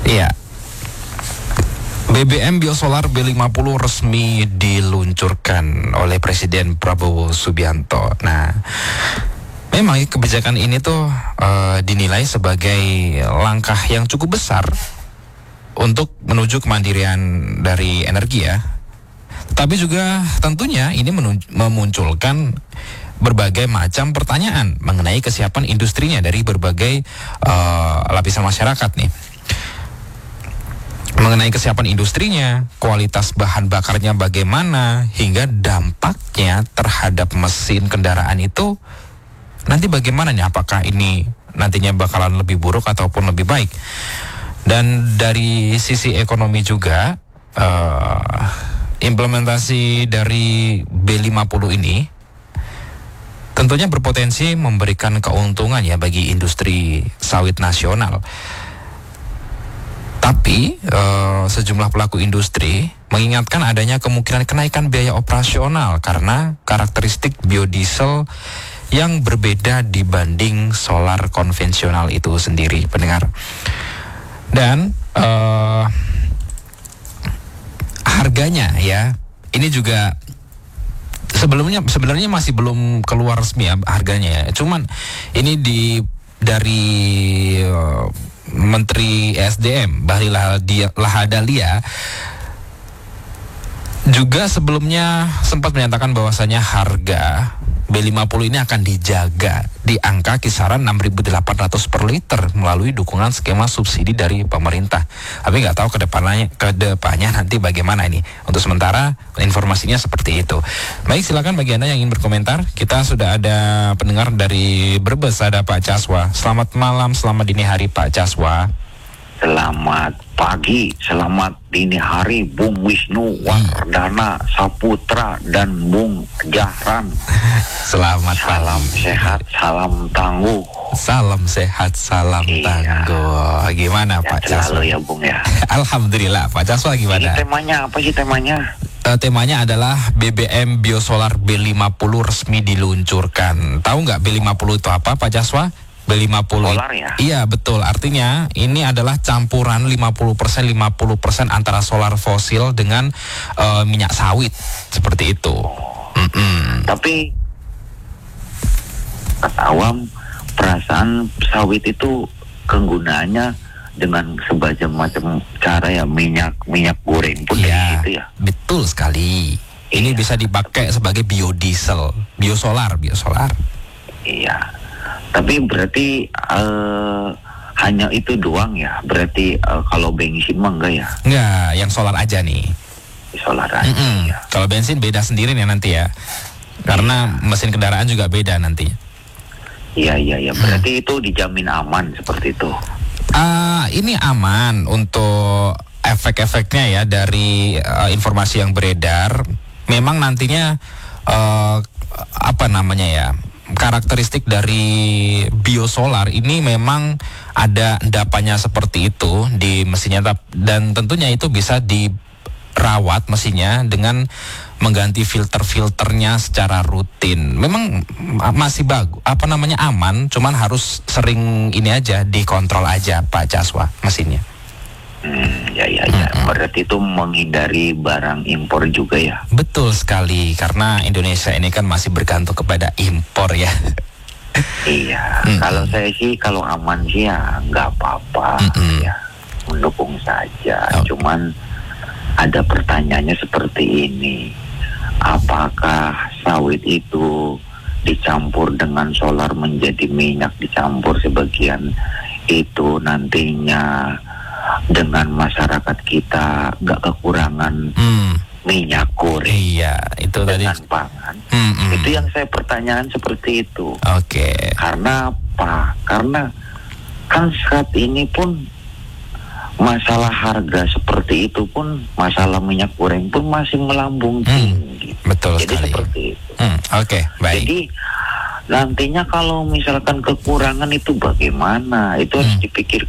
Iya. BBM biosolar B50 resmi diluncurkan oleh Presiden Prabowo Subianto. Nah, memang kebijakan ini tuh dinilai sebagai langkah yang cukup besar untuk menuju kemandirian dari energi ya. Tapi juga tentunya ini memunculkan berbagai macam pertanyaan mengenai kesiapan industrinya dari berbagai lapisan masyarakat nih. Mengenai kesiapan industrinya, kualitas bahan bakarnya bagaimana, hingga dampaknya terhadap mesin kendaraan itu nanti bagaimana nih? Apakah ini nantinya bakalan lebih buruk ataupun lebih baik? Dan dari sisi ekonomi juga, implementasi dari B50 ini tentunya berpotensi memberikan keuntungan ya bagi industri sawit nasional. Tapi sejumlah pelaku industri mengingatkan adanya kemungkinan kenaikan biaya operasional karena karakteristik biodiesel yang berbeda dibanding solar konvensional itu sendiri, pendengar. Dan harganya ya, ini juga sebenarnya masih belum keluar resmi ya harganya ya. Cuman ini dari Menteri SDM Bahlil Lahadalia juga sebelumnya sempat menyatakan bahwasanya harga B50 ini akan dijaga di angka kisaran 6.800 per liter melalui dukungan skema subsidi dari pemerintah. Tapi nggak tahu kedepannya nanti bagaimana ini. Untuk sementara informasinya seperti itu. Baik, silakan bagi Anda yang ingin berkomentar. Kita sudah ada pendengar dari Brebes, ada Pak Caswa. Selamat malam, selamat dini hari Pak Caswa. Selamat pagi, selamat dini hari Bung Wisnu Wardana Saputra dan Bung Jahran. Selamat salam sehat, salam tangguh. Salam sehat, salam tangguh. Gimana Pak Caswa? Selalu ya Bung ya. Alhamdulillah. Pak Caswa gimana? Ini temanya apa sih temanya? Temanya adalah BBM biosolar B50 resmi diluncurkan. Tahu nggak B50 itu apa Pak Caswa? B50 solar ya? Iya betul, artinya ini adalah campuran 50% antara solar fosil dengan minyak sawit, seperti itu. Tapi kata awam, perasaan sawit itu kegunaannya dengan sebagai macam cara ya, minyak goreng pun ya, gitu ya. Betul sekali. Ini bisa dipakai sebagai biodiesel, biosolar. Iya. Tapi berarti hanya itu doang ya. Berarti kalau bensin mah enggak ya? Enggak, yang solar aja nih. Solar aja. Ya. Kalau bensin beda sendiri nih nanti ya. Karena mesin kendaraan juga beda nanti. Iya. Berarti itu dijamin aman seperti itu. Ini aman untuk efek-efeknya ya dari informasi yang beredar. Memang nantinya karakteristik dari biosolar ini memang ada endapannya seperti itu di mesinnya, dan tentunya itu bisa dirawat mesinnya dengan mengganti filternya secara rutin. Memang masih aman, cuman harus sering ini aja dikontrol aja Pak Caswa mesinnya. Berarti itu menghindari barang impor juga ya? Betul sekali, karena Indonesia ini kan masih bergantung kepada impor ya. Iya, kalau saya sih kalau aman sih ya nggak apa-apa ya, mendukung saja. Cuman ada pertanyaannya seperti ini, apakah sawit itu dicampur dengan solar menjadi minyak, dicampur sebagian itu nantinya dengan masyarakat kita nggak kekurangan minyak goreng. Iya, itu dengan tadi pangan. Itu yang saya pertanyaan seperti itu. Oke. Karena apa? Karena kan saat ini pun masalah harga seperti itu pun, masalah minyak goreng pun masih melambung tinggi. Betul Jadi sekali. seperti itu. Oke, baik. Jadi nantinya kalau misalkan kekurangan itu bagaimana? Itu harus dipikirkan.